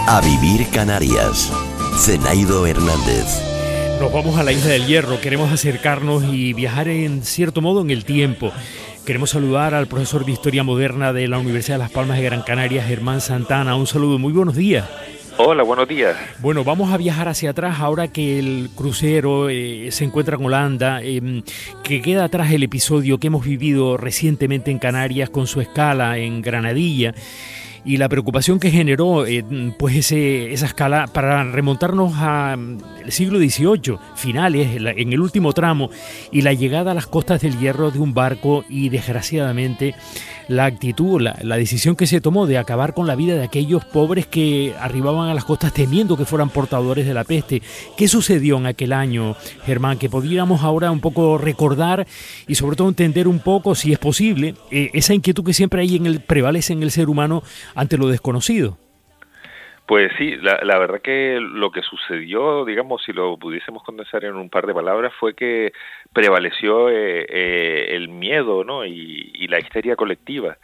A vivir Canarias. Zenaido Hernández. Nos vamos a la Isla del Hierro, queremos acercarnos y viajar en cierto modo en el tiempo. Queremos saludar al profesor de Historia Moderna de la Universidad de Las Palmas de Gran Canaria, Germán Santana. Un saludo, muy buenos días. Hola, buenos días. Bueno, vamos a viajar hacia atrás ahora que el crucero se encuentra en Holanda, que queda atrás el episodio que hemos vivido recientemente en Canarias con su escala en Granadilla. Y la preocupación que generó pues esa escala para remontarnos al siglo XVIII, finales, en el último tramo, y la llegada a las costas del Hierro de un barco y, desgraciadamente, la actitud, la decisión que se tomó de acabar con la vida de aquellos pobres que arribaban a las costas temiendo que fueran portadores de la peste. ¿Qué sucedió en aquel año, Germán? Que podríamos ahora un poco recordar y sobre todo entender un poco, si es posible, esa inquietud que siempre prevalece en el ser humano ante lo desconocido. Pues sí, la verdad que lo que sucedió, digamos, si lo pudiésemos condensar en un par de palabras, fue que prevaleció el miedo, ¿no? y la histeria colectiva,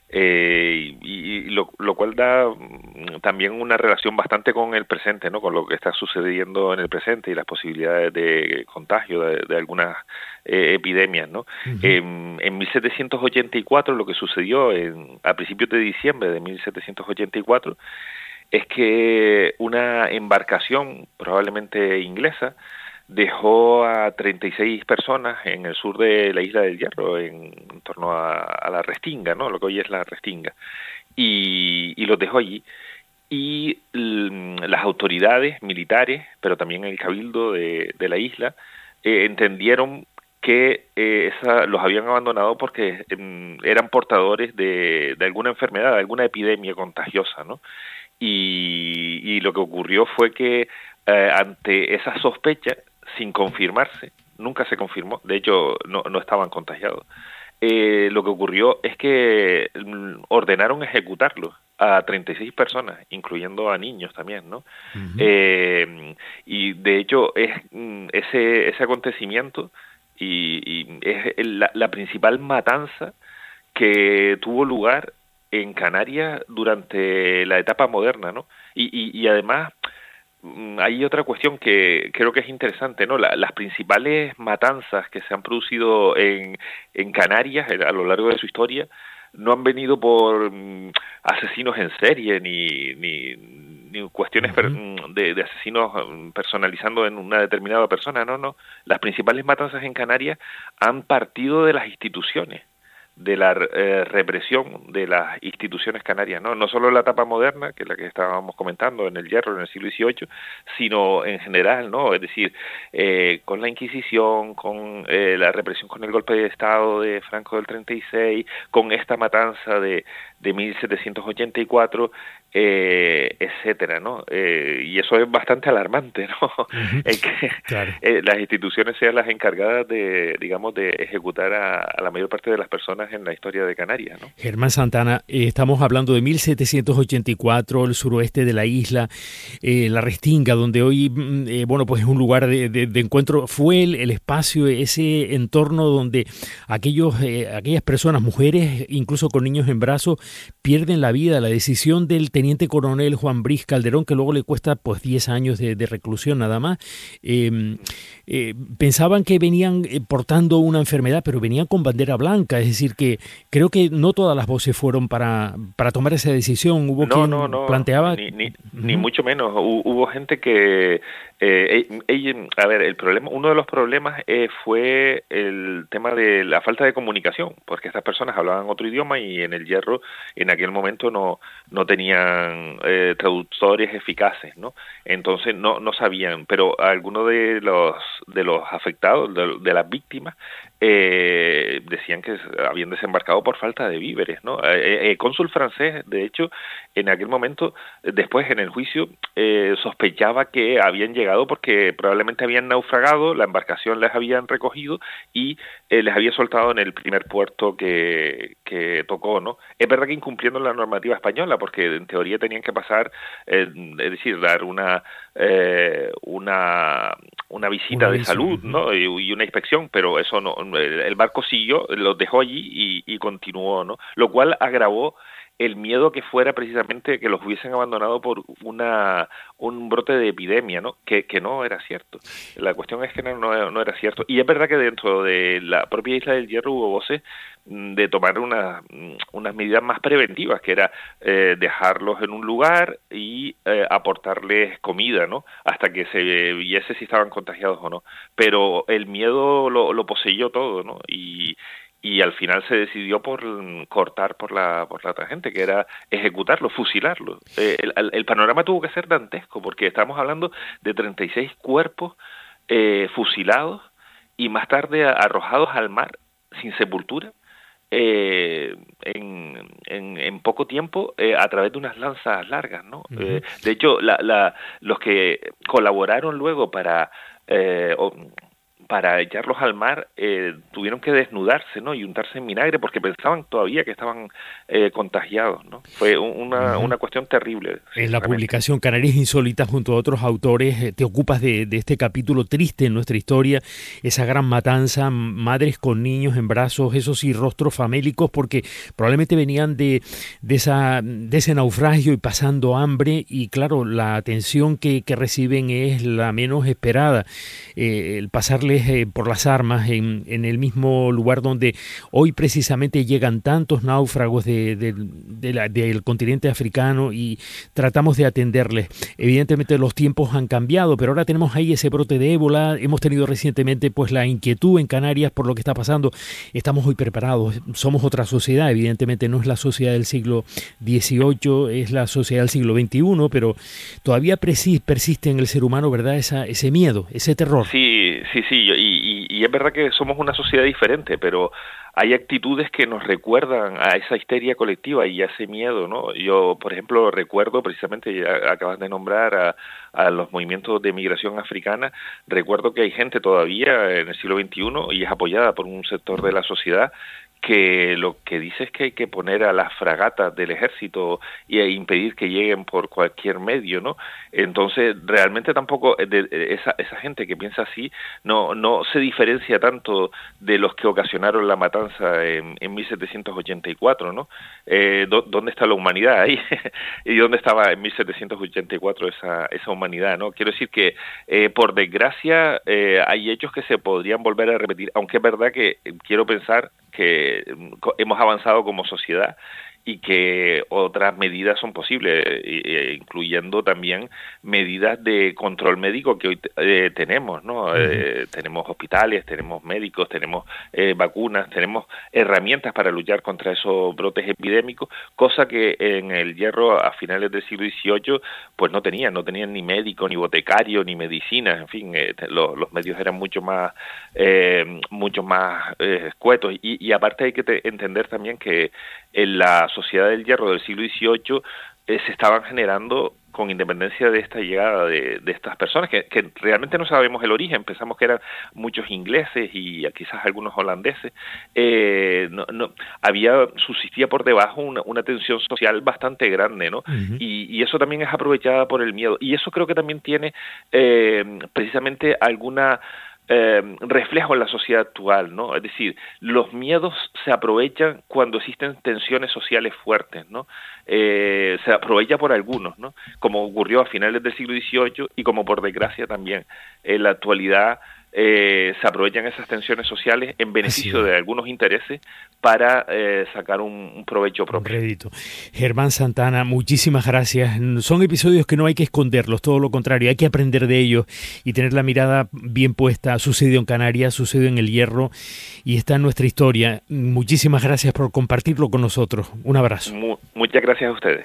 lo cual da también una relación bastante con el presente, ¿no? Con lo que está sucediendo en el presente y las posibilidades de contagio de algunas epidemias, ¿no? Uh-huh. En 1784 lo que sucedió a principios de diciembre de 1784 es que una embarcación, probablemente inglesa, dejó a 36 personas en el sur de la Isla del Hierro, en torno a la Restinga, ¿no? Lo que hoy es la Restinga, y los dejó allí. Y las autoridades militares, pero también el cabildo de la isla, entendieron que los habían abandonado porque eran portadores de alguna enfermedad, de alguna epidemia contagiosa, ¿no? Y lo que ocurrió fue que ante esa sospecha, sin confirmarse, nunca se confirmó, de hecho no estaban contagiados, lo que ocurrió es que ordenaron ejecutarlos a 36 personas, incluyendo a niños también, ¿no? Uh-huh. Y de hecho es ese acontecimiento y es la principal matanza que tuvo lugar en Canarias durante la etapa moderna, ¿no? Y además hay otra cuestión que creo que es interesante, ¿no? Las principales matanzas que se han producido en Canarias a lo largo de su historia no han venido por asesinos en serie ni cuestiones de asesinos personalizando en una determinada persona, no. Las principales matanzas en Canarias han partido de las instituciones, de la represión de las instituciones canarias, no solo la etapa moderna, que es la que estábamos comentando en el Hierro en el siglo XVIII, sino en general, ¿no? Es decir, con la Inquisición, con la represión con el golpe de Estado de Franco del 36, con esta matanza de 1784, etcétera, ¿no? Y eso es bastante alarmante, ¿no? Uh-huh. Que claro. Las instituciones sean las encargadas de ejecutar a la mayor parte de las personas en la historia de Canarias, ¿no? Germán Santana, estamos hablando de 1784, el suroeste de la isla, la Restinga, donde hoy, pues es un lugar de encuentro, fue el espacio, ese entorno donde aquellas personas, mujeres, incluso con niños en brazos, pierden la vida. La decisión del teniente coronel Juan Briz Calderón, que luego le cuesta pues 10 años de reclusión nada más, pensaban que venían portando una enfermedad, pero venían con bandera blanca, es decir, que creo que no todas las voces fueron para tomar esa decisión. Hubo quien planteaba... Ni mucho menos. Hubo gente que... uno de los problemas fue el tema de la falta de comunicación, porque estas personas hablaban otro idioma y en el Hierro en aquel momento no tenían traductores eficaces, ¿no? Entonces no sabían, pero algunos de los afectados, de las víctimas, decían que habían desembarcado por falta de víveres, ¿no? El cónsul francés, de hecho, en aquel momento, después en el juicio, sospechaba que habían llegado porque probablemente habían naufragado, la embarcación les habían recogido y les había soltado en el primer puerto que tocó, ¿no? Es verdad que incumpliendo la normativa española, porque en teoría tenían que pasar, es decir, dar una visita de salud, ¿no? Y una inspección, pero eso no, el barco siguió, los dejó allí y continuó, ¿no? Lo cual agravó el miedo que fuera precisamente que los hubiesen abandonado por un brote de epidemia, ¿no? Que no era cierto. La cuestión es que no era cierto. Y es verdad que dentro de la propia Isla del Hierro hubo voces de tomar unas medidas más preventivas, que era dejarlos en un lugar y aportarles comida, ¿no? Hasta que se viese si estaban contagiados o no. Pero el miedo lo poseyó todo, ¿no? Y al final se decidió por cortar por la otra gente, que era ejecutarlo, fusilarlo. El panorama tuvo que ser dantesco, porque estamos hablando de 36 cuerpos fusilados y más tarde arrojados al mar sin sepultura, en poco tiempo, a través de unas lanzas largas, ¿no? Uh-huh. De hecho, los que colaboraron luego para echarlos al mar, tuvieron que desnudarse, ¿no? Y untarse en vinagre porque pensaban todavía que estaban contagiados, ¿no? Fue una cuestión terrible. En la publicación Canarias Insólitas, junto a otros autores, te ocupas de este capítulo triste en nuestra historia, esa gran matanza, madres con niños en brazos, esos sí, rostros famélicos, porque probablemente venían de ese naufragio y pasando hambre, y claro, la atención que reciben es la menos esperada. El pasarles por las armas en el mismo lugar donde hoy precisamente llegan tantos náufragos del continente africano, y tratamos de atenderles. Evidentemente los tiempos han cambiado, pero ahora tenemos ahí ese brote de ébola. Hemos tenido recientemente pues la inquietud en Canarias por lo que está pasando. Estamos hoy preparados, somos otra sociedad, evidentemente no es la sociedad del siglo XVIII, es la sociedad del siglo XXI, pero todavía persiste en el ser humano, ¿verdad? Ese miedo, ese terror. Sí, y es verdad que somos una sociedad diferente, pero hay actitudes que nos recuerdan a esa histeria colectiva y a ese miedo, ¿no? Yo, por ejemplo, recuerdo precisamente, ya acabas de nombrar a los movimientos de migración africana, recuerdo que hay gente todavía en el siglo XXI y es apoyada por un sector de la sociedad que lo que dice es que hay que poner a las fragatas del ejército e impedir que lleguen por cualquier medio, ¿no? Entonces, realmente tampoco esa gente que piensa así no se diferencia tanto de los que ocasionaron la matanza en 1784, ¿no? ¿Dónde está la humanidad ahí? ¿Y dónde estaba en 1784 esa humanidad, no? Quiero decir que, por desgracia, hay hechos que se podrían volver a repetir, aunque es verdad que quiero pensar que hemos avanzado como sociedad y que otras medidas son posibles, incluyendo también medidas de control médico que hoy tenemos, ¿no? Tenemos hospitales, tenemos médicos, tenemos vacunas, tenemos herramientas para luchar contra esos brotes epidémicos, cosa que en el Hierro a finales del siglo XVIII pues no tenían ni médico, ni boticario, ni medicinas, en fin, los medios eran mucho más escuetos, y aparte hay que entender también que en la sociedad del Hierro del siglo XVIII se estaban generando, con independencia de esta llegada de estas personas, que realmente no sabemos el origen, pensamos que eran muchos ingleses y quizás algunos holandeses, subsistía por debajo una tensión social bastante grande, ¿no? Uh-huh. Y eso también es aprovechada por el miedo, y eso creo que también tiene precisamente alguna reflejo en la sociedad actual, ¿no? Es decir, los miedos se aprovechan cuando existen tensiones sociales fuertes, ¿no? Se aprovecha por algunos, ¿no? Como ocurrió a finales del siglo XVIII y como por desgracia también en la actualidad se aprovechan esas tensiones sociales en beneficio de algunos intereses para sacar un provecho propio. Rédito. Germán Santana, muchísimas gracias. Son episodios que no hay que esconderlos, todo lo contrario, hay que aprender de ellos y tener la mirada bien puesta. Sucedió en Canarias, sucedió en el Hierro y está en nuestra historia. Muchísimas gracias por compartirlo con nosotros. Un abrazo. Muchas gracias a ustedes.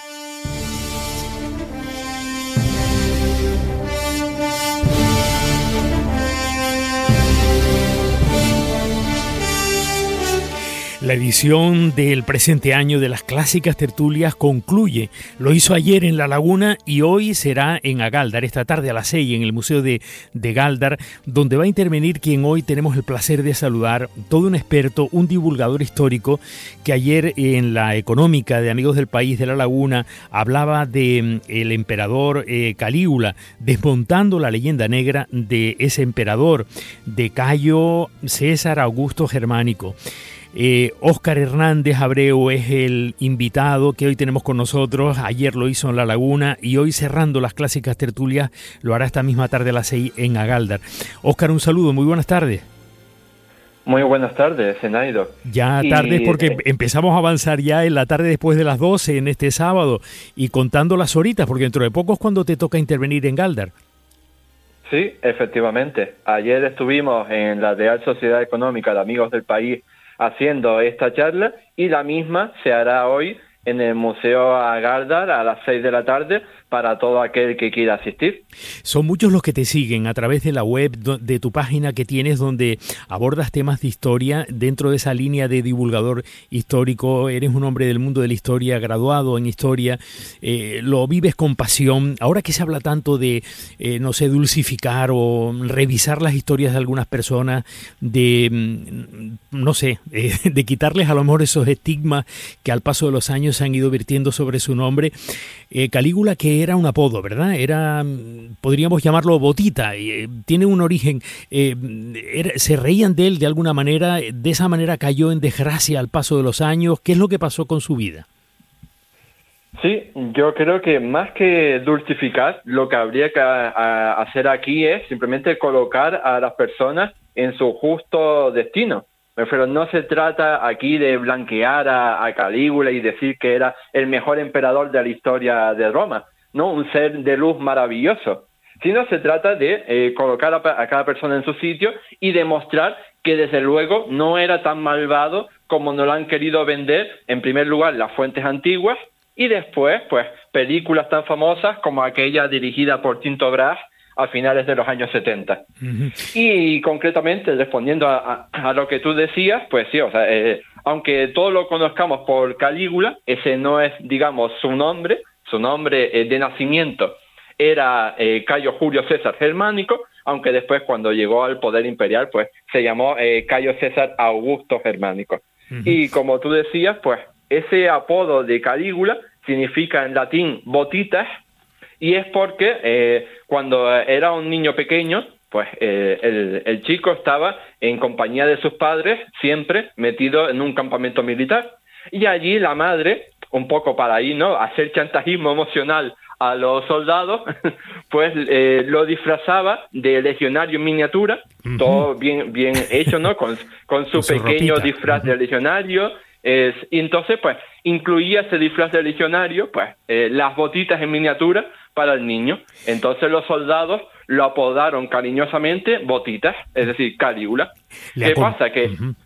La edición del presente año de las clásicas tertulias concluye. Lo hizo ayer en La Laguna y hoy será en Agaldar, esta tarde a las 6 en el Museo de Galdar, donde va a intervenir quien hoy tenemos el placer de saludar, todo un experto, un divulgador histórico, que ayer en la Económica de Amigos del País de La Laguna hablaba de el emperador Calígula, desmontando la leyenda negra de ese emperador, de Cayo César Augusto Germánico. Óscar Hernández Abreu es el invitado que hoy tenemos con nosotros. Ayer lo hizo en La Laguna y hoy, cerrando las clásicas tertulias, lo hará esta misma tarde a las 6 en Agaldar. Óscar, un saludo, muy buenas tardes. Muy buenas tardes, Zenaido. Ya tardes porque empezamos a avanzar ya en la tarde después de las 12 en este sábado y contando las horitas, porque dentro de poco es cuando te toca intervenir en Galdar. Sí, efectivamente. Ayer estuvimos en la Real Sociedad Económica de Amigos del País haciendo esta charla y la misma se hará hoy en el Museo Agaldar a las 6 de la tarde para todo aquel que quiera asistir. Son muchos los que te siguen a través de la web, de tu página que tienes, donde abordas temas de historia dentro de esa línea de divulgador histórico. Eres un hombre del mundo de la historia, graduado en historia, lo vives con pasión. Ahora que se habla tanto de, no sé, dulcificar o revisar las historias de algunas personas, de, no sé, de quitarles a lo mejor esos estigmas que al paso de los años se han ido vertiendo sobre su nombre. Calígula, que era un apodo, ¿verdad? Era, podríamos llamarlo Botita, tiene un origen, se reían de él de alguna manera, de esa manera cayó en desgracia al paso de los años. ¿Qué es lo que pasó con su vida? Sí, yo creo que más que dulcificar, lo que habría que hacer aquí es simplemente colocar a las personas en su justo destino. Pero no se trata aquí de blanquear a Calígula y decir que era el mejor emperador de la historia de Roma, no un ser de luz maravilloso, sino se trata de colocar a cada persona en su sitio y demostrar que desde luego no era tan malvado como nos lo han querido vender, en primer lugar las fuentes antiguas y después pues películas tan famosas como aquella dirigida por Tinto Brass a finales de los años 70. Uh-huh. Y concretamente, respondiendo a lo que tú decías, pues sí, o sea, aunque todos lo conozcamos por Calígula, ese no es, digamos, su nombre de nacimiento era Cayo Julio César Germánico, aunque después cuando llegó al poder imperial, pues se llamó Cayo César Augusto Germánico. Uh-huh. Y como tú decías, pues ese apodo de Calígula significa en latín botitas, y es porque cuando era un niño pequeño, pues el chico estaba en compañía de sus padres, siempre metido en un campamento militar. Y allí la madre, un poco para ahí, ¿no?, hacer chantajismo emocional a los soldados, pues lo disfrazaba de legionario en miniatura, uh-huh. Todo bien hecho, ¿no?, con su pequeño ropita. Disfraz de legionario. Y entonces, pues, incluía ese disfraz de legionario, pues, las botitas en miniatura para el niño. Entonces los soldados lo apodaron cariñosamente Botitas, es decir, Calígula. ¿Qué pasa? Que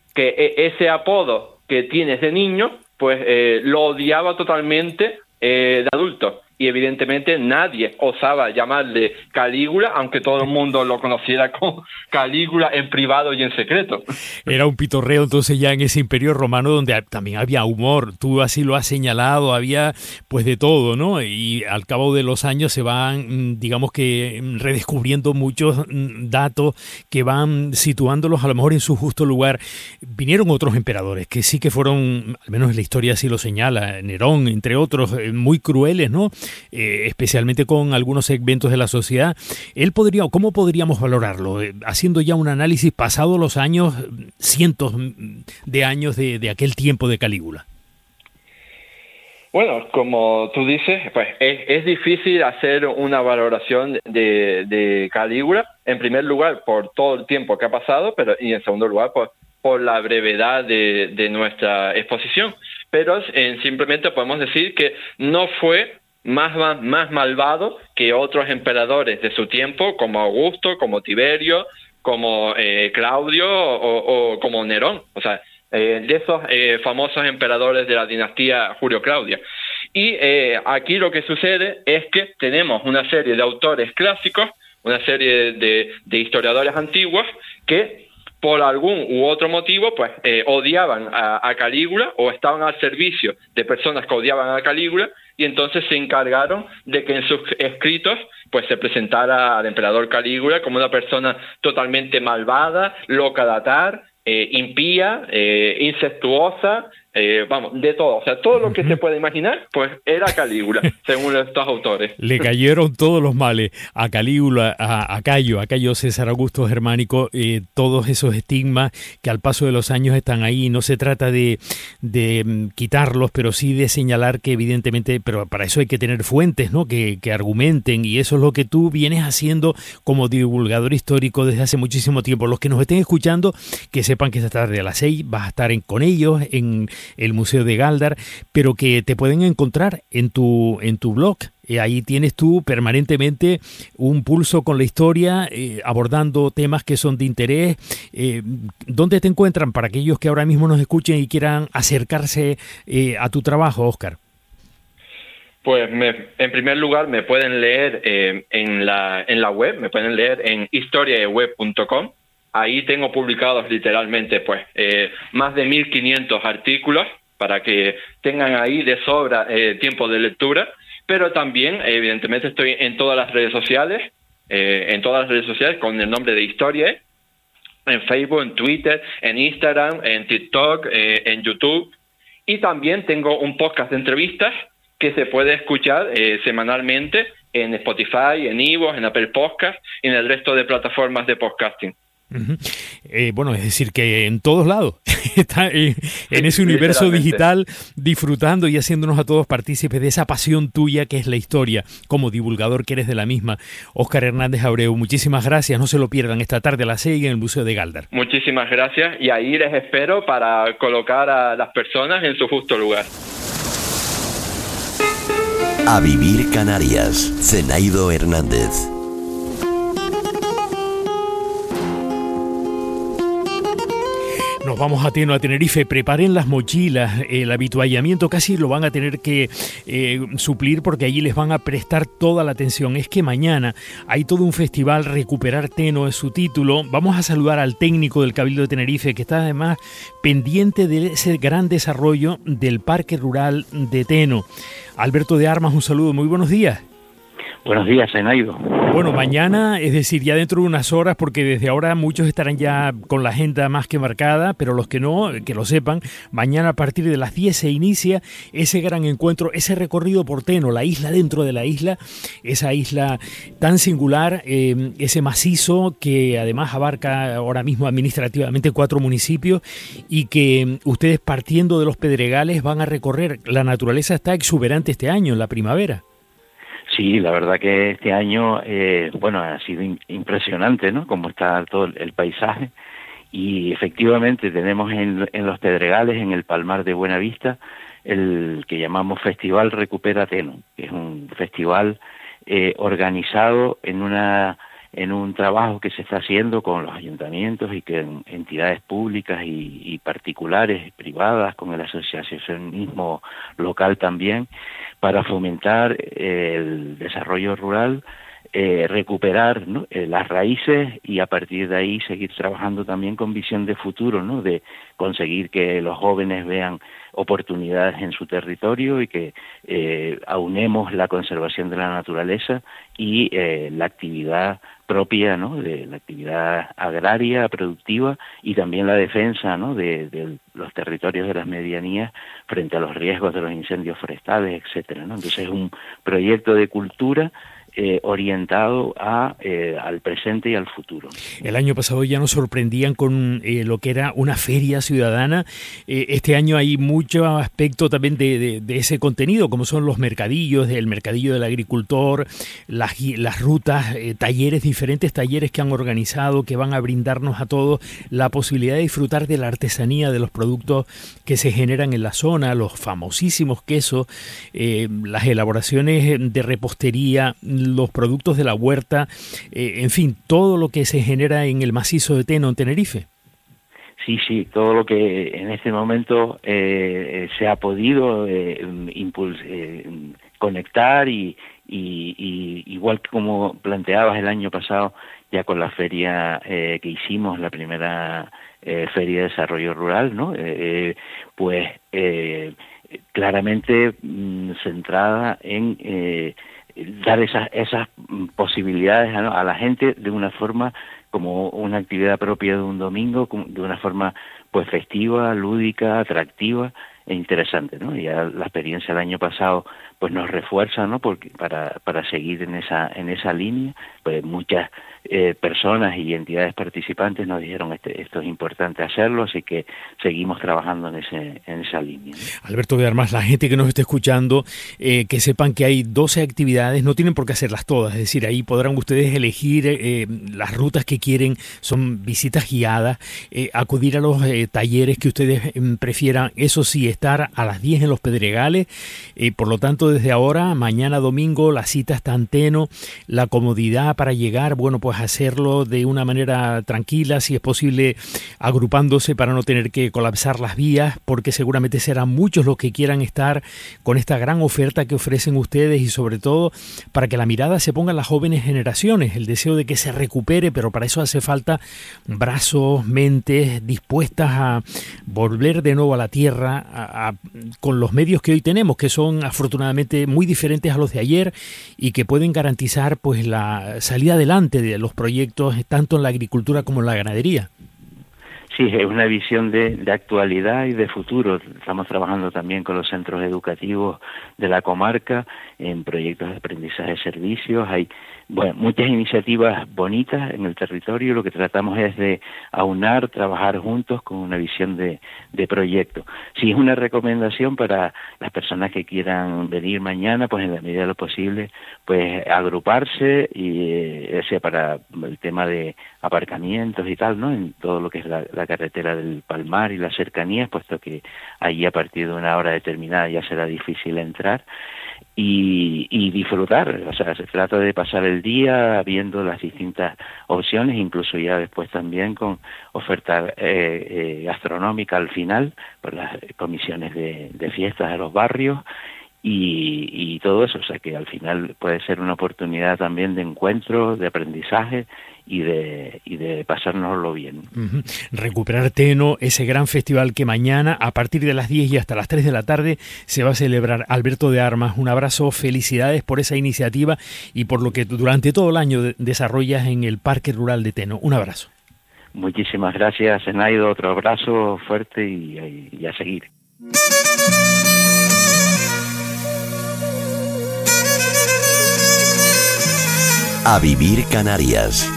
ese apodo que tienes de niño, pues lo odiaba totalmente de adulto. Y evidentemente nadie osaba llamarle Calígula, aunque todo el mundo lo conociera como Calígula en privado y en secreto. Era un pitorreo entonces ya en ese imperio romano donde también había humor, tú así lo has señalado, había pues de todo, ¿no? Y al cabo de los años se van, digamos que redescubriendo muchos datos que van situándolos a lo mejor en su justo lugar. Vinieron otros emperadores que sí que fueron, al menos en la historia así lo señala, Nerón, entre otros, muy crueles, ¿no? Especialmente con algunos segmentos de la sociedad. ¿Cómo podríamos valorarlo? Haciendo ya un análisis pasado los años, cientos de años de aquel tiempo de Calígula. Bueno, como tú dices, pues es difícil hacer una valoración de Calígula, en primer lugar por todo el tiempo que ha pasado, y en segundo lugar por la brevedad de nuestra exposición. Pero simplemente podemos decir que no fue más malvado que otros emperadores de su tiempo, como Augusto, como Tiberio, como Claudio o como Nerón, o sea, de esos famosos emperadores de la dinastía Julio-Claudia. Y aquí lo que sucede es que tenemos una serie de autores clásicos, una serie de historiadores antiguos que por algún u otro motivo pues odiaban a Calígula o estaban al servicio de personas que odiaban a Calígula, y entonces se encargaron de que en sus escritos pues se presentara al emperador Calígula como una persona totalmente malvada, loca de atar, impía, incestuosa, vamos, de todo, o sea, todo lo que se puede imaginar, pues era Calígula, según estos autores. Le cayeron todos los males a Calígula, a Cayo César Augusto Germánico, todos esos estigmas que al paso de los años están ahí. No se trata de quitarlos, pero sí de señalar que evidentemente, pero para eso hay que tener fuentes, ¿no? Que argumenten, y eso es lo que tú vienes haciendo como divulgador histórico desde hace muchísimo tiempo. Los que nos estén escuchando, que sepan que esta tarde a las 6 vas a estar con ellos en el Museo de Gáldar, pero que te pueden encontrar en tu blog. Ahí tienes tú permanentemente un pulso con la historia, abordando temas que son de interés. ¿Dónde te encuentran para aquellos que ahora mismo nos escuchen y quieran acercarse a tu trabajo, Óscar? Pues en primer lugar me pueden leer en la web, me pueden leer en historiaeweb.com. Ahí tengo publicados literalmente pues más de 1.500 artículos para que tengan ahí de sobra tiempo de lectura, pero también evidentemente estoy en todas las redes sociales, con el nombre de Historia, en Facebook, en Twitter, en Instagram, en TikTok, en YouTube, y también tengo un podcast de entrevistas que se puede escuchar semanalmente en Spotify, en iVoox, en Apple Podcast y en el resto de plataformas de podcasting. Bueno, es decir, que en todos lados está en ese universo digital, disfrutando y haciéndonos a todos partícipes de esa pasión tuya que es la historia, como divulgador que eres de la misma. Óscar Hernández Abreu, muchísimas gracias, no se lo pierdan esta tarde a las 6 en el Museo de Gáldar. Muchísimas gracias, y ahí les espero para colocar a las personas en su justo lugar. A vivir Canarias, Zenaido Hernández. Nos vamos a Tenerife. Preparen las mochilas, el habituallamiento casi lo van a tener que suplir, porque allí les van a prestar toda la atención. Es que mañana hay todo un festival, Recuperar Teno es su título. Vamos a saludar al técnico del Cabildo de Tenerife, que está además pendiente de ese gran desarrollo del Parque Rural de Teno. Alberto de Armas, un saludo, muy buenos días. Buenos días, Zenaido. Bueno, mañana, es decir, ya dentro de unas horas, porque desde ahora muchos estarán ya con la agenda más que marcada, pero los que no, que lo sepan, mañana a partir de las 10 se inicia ese gran encuentro, ese recorrido por Teno, la isla dentro de la isla, esa isla tan singular, ese macizo que además abarca ahora mismo administrativamente 4 municipios, y que ustedes, partiendo de los Pedregales, van a recorrer. La naturaleza está exuberante este año, en la primavera. Sí, la verdad que este año, ha sido impresionante, ¿no? Cómo está todo el paisaje, y efectivamente tenemos en los Pedregales, en el Palmar de Buenavista, el que llamamos Festival Recupera Teno, que es un festival organizado en un trabajo que se está haciendo con los ayuntamientos y con entidades públicas y particulares, privadas, con el asociacionismo local también, para fomentar el desarrollo rural, recuperar, ¿no?, las raíces, y a partir de ahí seguir trabajando también con visión de futuro, ¿no?, de conseguir que los jóvenes vean oportunidades en su territorio y que aunemos la conservación de la naturaleza y la actividad propia, ¿no?, de la actividad agraria, productiva, y también la defensa, ¿no?, de los territorios de las medianías frente a los riesgos de los incendios forestales, etcétera, ¿no? Entonces es un proyecto de cultura orientado al presente y al futuro. El año pasado ya nos sorprendían con lo que era una feria ciudadana. Este año hay mucho aspecto también de ese contenido, como son los mercadillos, el mercadillo del agricultor, las rutas, diferentes talleres que han organizado, que van a brindarnos a todos la posibilidad de disfrutar de la artesanía, de los productos que se generan en la zona, los famosísimos quesos, las elaboraciones de repostería, los productos de la huerta, en fin, todo lo que se genera en el macizo de Teno, en Tenerife. Sí, todo lo que en este momento se ha podido conectar y igual que como planteabas el año pasado, ya con la feria que hicimos, la primera feria de desarrollo rural, ¿no? Claramente centrada en dar esas posibilidades a la gente de una forma como una actividad propia de un domingo, de una forma pues festiva, lúdica, atractiva, interesante, ¿no? Ya la experiencia del año pasado pues nos refuerza, ¿no? Porque para seguir en esa línea, pues muchas personas y entidades participantes nos dijeron esto es importante hacerlo, así que seguimos trabajando en esa línea, ¿no? Alberto de Armas, la gente que nos esté escuchando, que sepan que hay 12 actividades, no tienen por qué hacerlas todas, es decir, ahí podrán ustedes elegir las rutas que quieren, son visitas guiadas, acudir a los talleres que ustedes prefieran, eso sí, estar a las 10 en Los Pedregales, por lo tanto desde ahora, mañana domingo, la cita está en Teno, la comodidad para llegar, bueno, pues hacerlo de una manera tranquila, si es posible agrupándose para no tener que colapsar las vías, porque seguramente serán muchos los que quieran estar con esta gran oferta que ofrecen ustedes y sobre todo para que la mirada se ponga en las jóvenes generaciones, el deseo de que se recupere, pero para eso hace falta brazos, mentes dispuestas a volver de nuevo a la tierra con los medios que hoy tenemos, que son afortunadamente muy diferentes a los de ayer y que pueden garantizar pues la salida adelante de los proyectos tanto en la agricultura como en la ganadería. Sí, es una visión de actualidad y de futuro. Estamos trabajando también con los centros educativos de la comarca en proyectos de aprendizaje de servicios. Hay muchas iniciativas bonitas en el territorio. Lo que tratamos es de aunar, trabajar juntos con una visión de proyecto. Sí, es una recomendación para las personas que quieran venir mañana, pues en la medida de lo posible, pues agruparse y sea para el tema de aparcamientos y tal, ¿no? En todo lo que es la carretera del Palmar y las cercanías, puesto que allí a partir de una hora determinada ya será difícil entrar. Y disfrutar, o sea, se trata de pasar el día viendo las distintas opciones, incluso ya después también con oferta gastronómica al final, por las comisiones de fiestas de los barrios y todo eso, o sea que al final puede ser una oportunidad también de encuentro, de aprendizaje y de pasárnoslo bien. Uh-huh. Recuperar Teno, ese gran festival que mañana a partir de las 10 y hasta las 3 de la tarde se va a celebrar. Alberto de Armas, un abrazo, felicidades por esa iniciativa y por lo que durante todo el año desarrollas en el Parque Rural de Teno. Un abrazo. Muchísimas gracias, Zenaido, otro abrazo fuerte y a seguir. A vivir Canarias.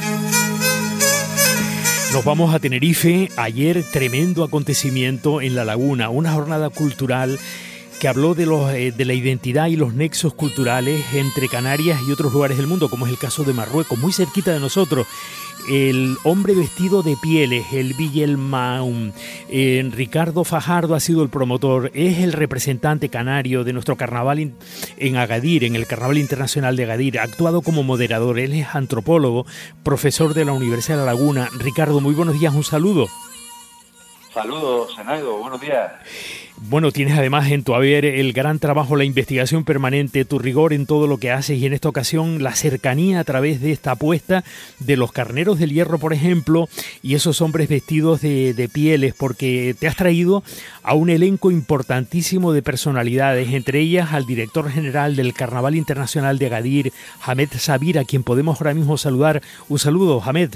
Nos vamos a Tenerife. Ayer tremendo acontecimiento en La Laguna, una jornada cultural que habló de la identidad y los nexos culturales entre Canarias y otros lugares del mundo, como es el caso de Marruecos, muy cerquita de nosotros. El hombre vestido de pieles, el Villelmaun, Ricardo Fajardo ha sido el promotor, es el representante canario de nuestro carnaval en Agadir, en el Carnaval Internacional de Agadir, ha actuado como moderador, él es antropólogo, profesor de la Universidad de La Laguna. Ricardo, muy buenos días, un saludo. Saludos, Zenaido, buenos días. Bueno, tienes además en tu haber el gran trabajo, la investigación permanente, tu rigor en todo lo que haces y en esta ocasión la cercanía a través de esta apuesta de los carneros del hierro, por ejemplo, y esos hombres vestidos de pieles, porque te has traído a un elenco importantísimo de personalidades, entre ellas al director general del Carnaval Internacional de Agadir, Hamed Sabir, a quien podemos ahora mismo saludar. Un saludo, Hamed.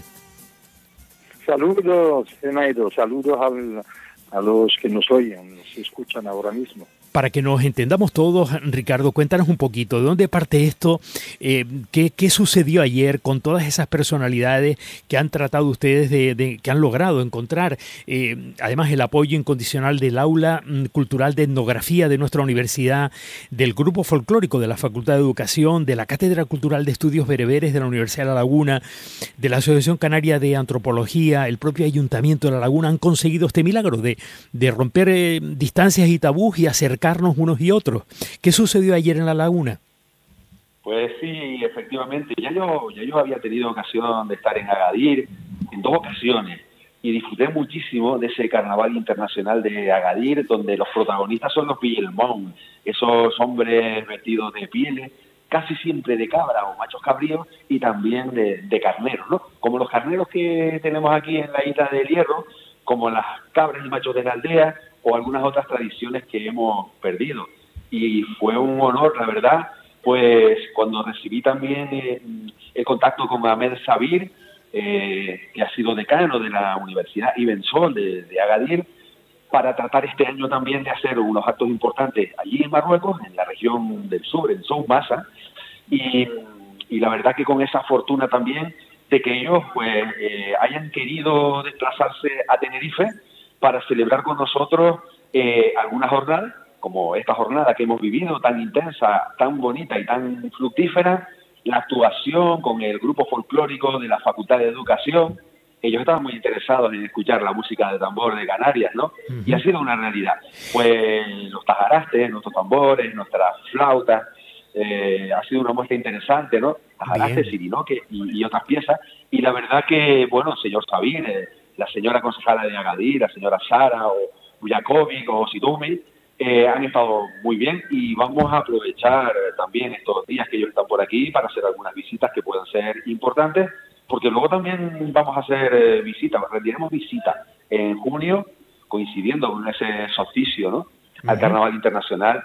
Saludos, Zenaido, saludos a los que nos oyen, nos escuchan ahora mismo. Para que nos entendamos todos, Ricardo, cuéntanos un poquito, ¿de dónde parte esto? ¿Qué sucedió ayer con todas esas personalidades que han tratado ustedes que han logrado encontrar? Además, el apoyo incondicional del Aula Cultural de Etnografía de nuestra universidad, del Grupo Folclórico de la Facultad de Educación, de la Cátedra Cultural de Estudios Bereberes de la Universidad de La Laguna, de la Asociación Canaria de Antropología, el propio Ayuntamiento de La Laguna han conseguido este milagro de romper distancias y tabús y acercarnos unos y otros. ¿Qué sucedió ayer en La Laguna? Pues sí, efectivamente, ya yo había tenido ocasión de estar en Agadir en 2 ocasiones y disfruté muchísimo de ese Carnaval Internacional de Agadir, donde los protagonistas son los Villelmaun, esos hombres vestidos de pieles, casi siempre de cabra o machos cabríos y también de carneros, ¿no? Como los carneros que tenemos aquí en la isla del Hierro, como las cabras y machos de la aldea o algunas otras tradiciones que hemos perdido. Y fue un honor, la verdad, pues cuando recibí también el contacto con Hamed Sabir, que ha sido decano de la Universidad Ibn Sol de Agadir, para tratar este año también de hacer unos actos importantes allí en Marruecos, en la región del sur, en Soumassa, y la verdad que con esa fortuna también de que ellos pues hayan querido desplazarse a Tenerife para celebrar con nosotros algunas jornadas, como esta jornada que hemos vivido, tan intensa, tan bonita y tan fructífera, la actuación con el grupo folclórico de la Facultad de Educación. Ellos estaban muy interesados en escuchar la música de tambor de Canarias, ¿no? Uh-huh. Y ha sido una realidad. Pues los tajarastes, nuestros tambores, nuestras flautas, ha sido una muestra interesante, ¿no? Tajarastes, sirinoque y otras piezas. Y la verdad que, bueno, el señor Sabine, la señora concejala de Agadir, la señora Sara, o Uyakovic, o Sidumi, han estado muy bien, y vamos a aprovechar también estos días que ellos están por aquí para hacer algunas visitas que puedan ser importantes, porque luego también vamos a hacer visitas, rendiremos visitas en junio, coincidiendo con ese solsticio, ¿no? Al Carnaval Internacional,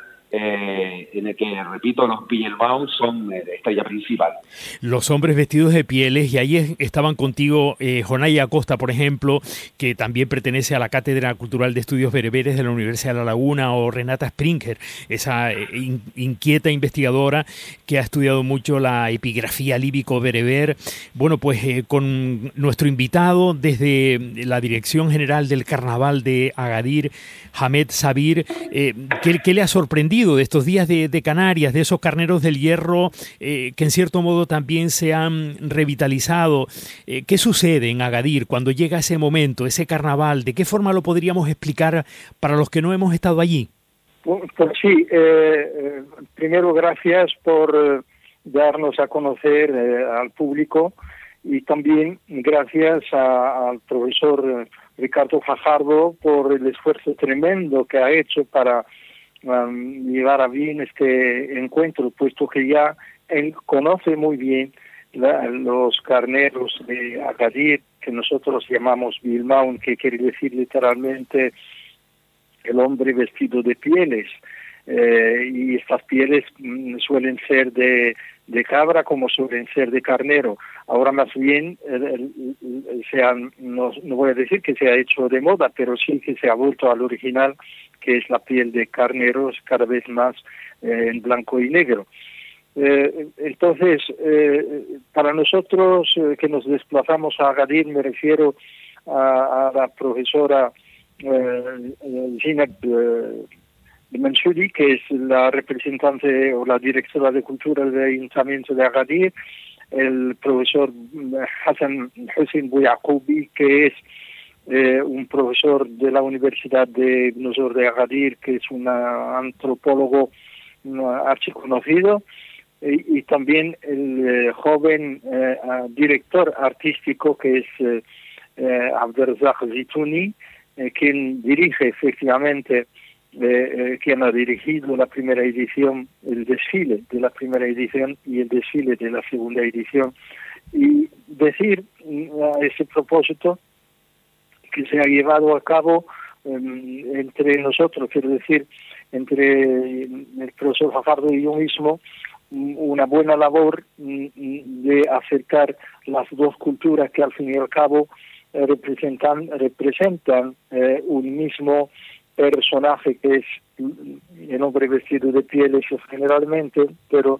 en el que, repito, los Pielmau son estrella principal. Los hombres vestidos de pieles, y ahí estaban contigo Jonay Acosta, por ejemplo, que también pertenece a la Cátedra Cultural de Estudios Bereberes de la Universidad de La Laguna, o Renata Springer, esa inquieta investigadora que ha estudiado mucho la epigrafía líbico-bereber. Bueno, pues con nuestro invitado desde la Dirección General del Carnaval de Agadir, Hamed Sabir, ¿qué le ha sorprendido de estos días de Canarias, de esos carneros del hierro que en cierto modo también se han revitalizado? ¿Qué sucede en Agadir cuando llega ese momento, ese carnaval? ¿De qué forma lo podríamos explicar para los que no hemos estado allí? Pues sí, primero gracias por darnos a conocer al público, y también gracias al profesor Ricardo Fajardo por el esfuerzo tremendo que ha hecho para llevar a bien este encuentro, puesto que ya él conoce muy bien los carneros de Agadir, que nosotros llamamos Bilmaun, que quiere decir literalmente el hombre vestido de pieles, y estas pieles suelen ser de cabra como suelen ser de carnero. Ahora más bien no voy a decir que se ha hecho de moda, pero sí que se ha vuelto al original, que es la piel de carneros, cada vez más en blanco y negro. Entonces, para nosotros que nos desplazamos a Agadir, me refiero a la profesora Zineb Mansouri, que es la representante o la directora de cultura del Ayuntamiento de Agadir, el profesor Hassan Hussein Bouyacoubi, que es un profesor de la Universidad de Nosor de Agadir, que es un antropólogo archiconocido, y también el joven director artístico, que es Abdelrazak Zitouni, quien dirige efectivamente, quien ha dirigido la primera edición, el desfile de la primera edición y el desfile de la segunda edición. Y decir a ese propósito que se ha llevado a cabo entre nosotros, quiero decir, entre el profesor Fajardo y yo mismo, una buena labor de acercar las dos culturas que al fin y al cabo representan un mismo personaje, que es el hombre vestido de pieles generalmente, pero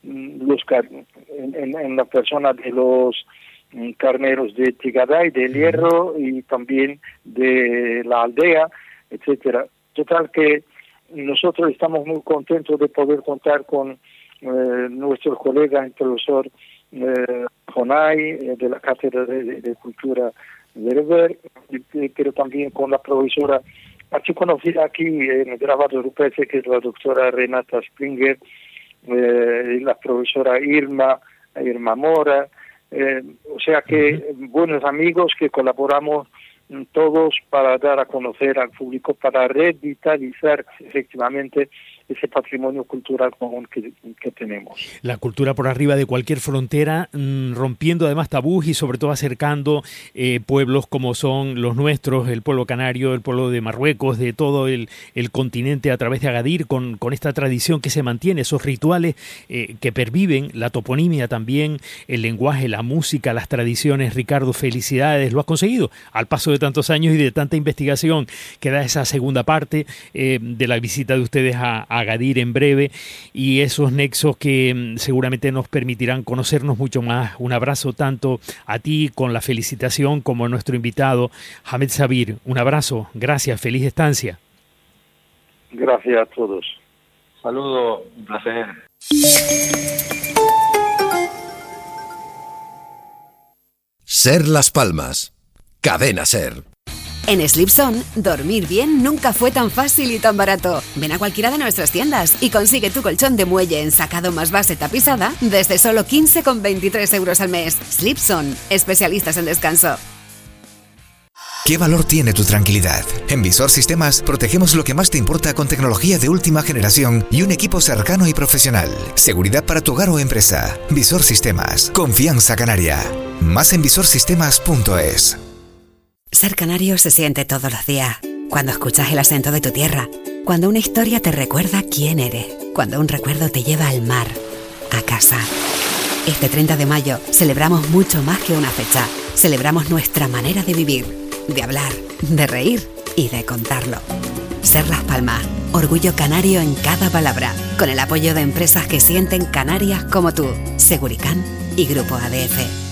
en la persona de los carneros de Tigaday, del Hierro, y también de la aldea, etcétera. Total que nosotros estamos muy contentos de poder contar con nuestro colega, el profesor Jonay, de la Cátedra de Cultura de Bereber, pero también con la profesora archiconocida aquí en el grabado rupestre, que es la doctora Renata Springer, la profesora Irma Mora, o sea que buenos amigos que colaboramos todos para dar a conocer al público, para revitalizar efectivamente ese patrimonio cultural común que tenemos. La cultura por arriba de cualquier frontera, rompiendo además tabús y sobre todo acercando pueblos como son los nuestros, el pueblo canario, el pueblo de Marruecos, de todo el continente a través de Agadir, con esta tradición que se mantiene, esos rituales que perviven, la toponimia también, el lenguaje, la música, las tradiciones. Ricardo, felicidades, lo has conseguido al paso de tantos años y de tanta investigación que da esa segunda parte de la visita de ustedes a Agadir en breve, y esos nexos que seguramente nos permitirán conocernos mucho más. Un abrazo tanto a ti, con la felicitación, como a nuestro invitado Hamed Sabir. Un abrazo, gracias, feliz estancia. Gracias a todos. Saludos, un placer. Ser Las Palmas. Cadena Ser. En Slipson, dormir bien nunca fue tan fácil y tan barato. Ven a cualquiera de nuestras tiendas y consigue tu colchón de muelle ensacado más base tapizada desde solo 15,23 euros al mes. Slipson, especialistas en descanso. ¿Qué valor tiene tu tranquilidad? En Visor Sistemas protegemos lo que más te importa con tecnología de última generación y un equipo cercano y profesional. Seguridad para tu hogar o empresa. Visor Sistemas. Confianza canaria. Más en visorsistemas.es. Ser canario se siente todos los días. Cuando escuchas el acento de tu tierra. Cuando una historia te recuerda quién eres. Cuando un recuerdo te lleva al mar. A casa. Este 30 de mayo celebramos mucho más que una fecha. Celebramos nuestra manera de vivir, de hablar, de reír y de contarlo. Ser Las Palmas. Orgullo canario en cada palabra. Con el apoyo de empresas que sienten Canarias como tú. Seguricán y Grupo ADF.